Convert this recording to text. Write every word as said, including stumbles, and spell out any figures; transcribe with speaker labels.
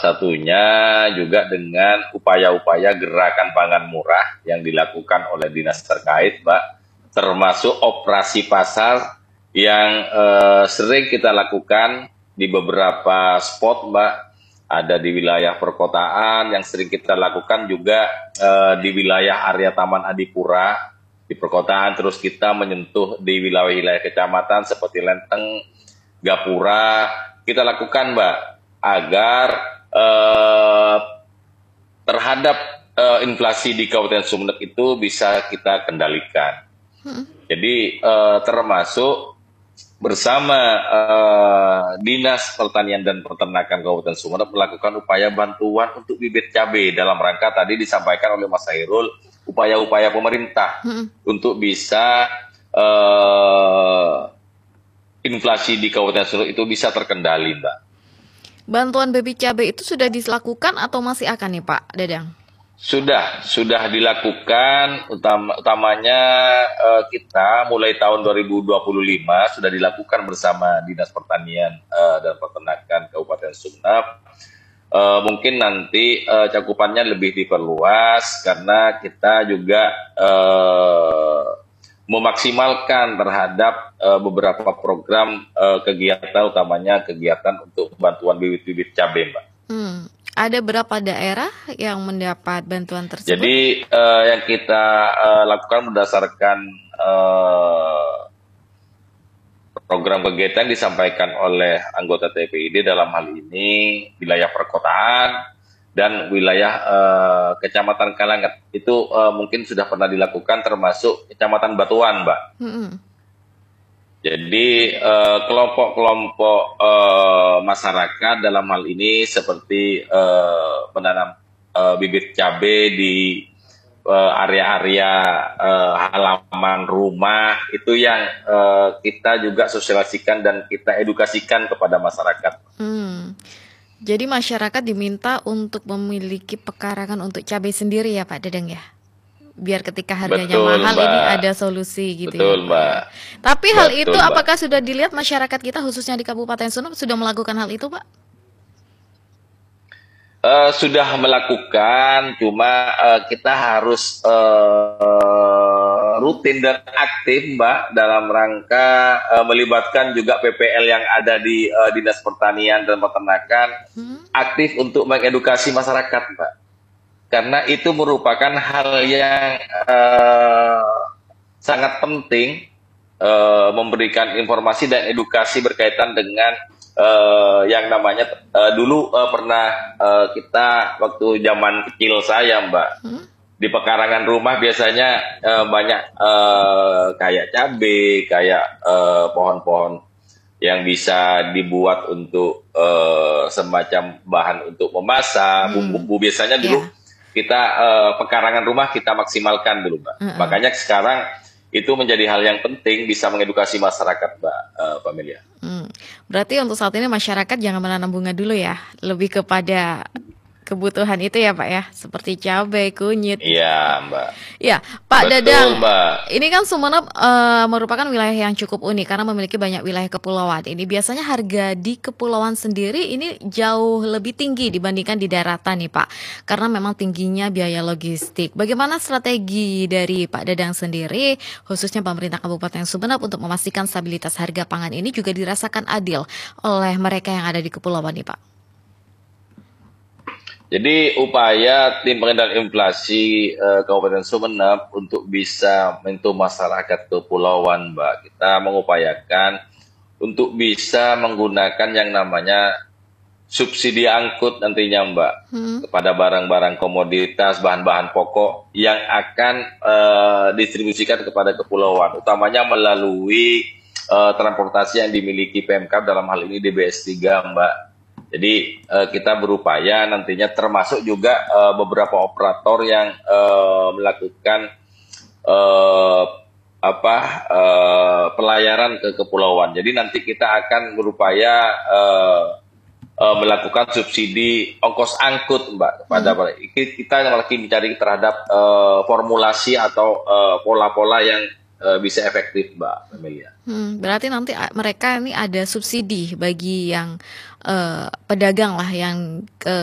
Speaker 1: satunya juga dengan upaya-upaya gerakan pangan murah yang dilakukan oleh dinas terkait, Mbak, termasuk operasi pasar yang eh, sering kita lakukan di beberapa spot, Mbak. Ada di wilayah perkotaan yang sering kita lakukan juga eh, di wilayah area Taman Adipura di perkotaan, terus kita menyentuh di wilayah-wilayah kecamatan seperti Lenteng, Gapura, kita lakukan, Mbak, agar eh, terhadap eh, inflasi di Kabupaten Sumeneb itu bisa kita kendalikan. Hmm. Jadi eh, termasuk bersama eh, Dinas Pertanian dan Peternakan Kabupaten Sumeneb melakukan upaya bantuan untuk bibit cabai dalam rangka tadi disampaikan oleh Mas Hairul, upaya-upaya pemerintah hmm. untuk bisa eh, inflasi di Kabupaten Sumeneb itu bisa terkendali, Mbak.
Speaker 2: Bantuan bibit cabai itu sudah dilakukan atau masih akan nih, Pak Dadang?
Speaker 1: Sudah, sudah dilakukan, utama, utamanya uh, kita mulai tahun dua ribu dua puluh lima sudah dilakukan bersama Dinas Pertanian uh, dan Peternakan Kabupaten Sumeneb. Uh, mungkin nanti uh, cakupannya lebih diperluas karena kita juga uh, memaksimalkan terhadap uh, beberapa program uh, kegiatan, utamanya kegiatan untuk bantuan bibit-bibit cabai, Mbak.
Speaker 2: Hmm. Ada berapa daerah yang mendapat bantuan tersebut?
Speaker 1: Jadi uh, yang kita uh, lakukan berdasarkan uh, program kegiatan disampaikan oleh anggota T P I D dalam hal ini wilayah perkotaan dan wilayah uh, Kecamatan Kalangat itu uh, mungkin sudah pernah dilakukan, termasuk Kecamatan Batuan, Mbak. Mm-hmm. Jadi uh, kelompok-kelompok uh, masyarakat dalam hal ini seperti uh, menanam uh, bibit cabai di uh, area-area uh, halaman rumah itu yang uh, kita juga sosialisasikan dan kita edukasikan kepada masyarakat.
Speaker 2: Hmm. Jadi masyarakat diminta untuk memiliki pekarangan untuk cabai sendiri ya Pak Dadang ya? Biar ketika harganya
Speaker 1: Betul,
Speaker 2: mahal
Speaker 1: Mbak.
Speaker 2: Ini ada solusi gitu.
Speaker 1: Betul,
Speaker 2: ya,
Speaker 1: Mbak.
Speaker 2: Tapi hal
Speaker 1: Betul,
Speaker 2: itu
Speaker 1: Mbak.
Speaker 2: Apakah sudah dilihat masyarakat kita khususnya di Kabupaten Sumeneb sudah melakukan hal itu, Pak?
Speaker 1: Uh, sudah melakukan, cuma uh, kita harus uh, rutin dan aktif, Mbak, dalam rangka uh, melibatkan juga P P L yang ada di uh, Dinas Pertanian dan Peternakan, hmm? aktif untuk mengedukasi masyarakat, Mbak. Karena itu merupakan hal yang uh, sangat penting, uh, memberikan informasi dan edukasi berkaitan dengan Uh, yang namanya uh, dulu uh, pernah uh, kita waktu zaman kecil saya, Mbak, hmm? di pekarangan rumah biasanya uh, banyak uh, kayak cabai, kayak uh, pohon-pohon yang bisa dibuat untuk uh, semacam bahan untuk memasak, bumbu-bumbu. Hmm. Biasanya dulu yeah. kita uh, pekarangan rumah kita maksimalkan dulu, Mbak. Uh-uh. Makanya sekarang itu menjadi hal yang penting bisa mengedukasi masyarakat, Mbak uh, Pamelia.
Speaker 2: Hmm. Berarti untuk saat ini masyarakat jangan menanam bunga dulu ya, lebih kepada kebutuhan itu ya Pak ya, seperti cabai, kunyit.
Speaker 1: Iya Mbak.
Speaker 2: Ya Pak
Speaker 1: Betul,
Speaker 2: Dadang,
Speaker 1: Mbak.
Speaker 2: Ini kan Sumeneb uh, merupakan wilayah yang cukup unik karena memiliki banyak wilayah kepulauan. Ini biasanya harga di kepulauan sendiri ini jauh lebih tinggi dibandingkan di daratan nih Pak, karena memang tingginya biaya logistik. Bagaimana strategi dari Pak Dadang sendiri, khususnya pemerintah Kabupaten Sumeneb untuk memastikan stabilitas harga pangan ini juga dirasakan adil oleh mereka yang ada di kepulauan nih Pak?
Speaker 1: Jadi upaya tim pengendalian inflasi eh, Kabupaten Sumeneb untuk bisa menyentuh masyarakat kepulauan, Mbak, kita mengupayakan untuk bisa menggunakan yang namanya subsidi angkut nantinya, Mbak, hmm. kepada barang-barang komoditas, bahan-bahan pokok yang akan eh, distribusikan kepada kepulauan, utamanya melalui eh, transportasi yang dimiliki Pemkab, dalam hal ini D B S tiga, Mbak. Jadi uh, kita berupaya nantinya termasuk juga uh, beberapa operator yang uh, melakukan uh, apa uh, pelayaran ke kepulauan. Jadi nanti kita akan berupaya uh, uh, melakukan subsidi ongkos angkut, Mbak, kepada hmm. kita yang lagi mencari terhadap uh, formulasi atau uh, pola-pola yang uh, bisa efektif, Mbak Amelia.
Speaker 2: Hmm, berarti nanti mereka ini ada subsidi bagi yang uh, pedagang lah yang uh,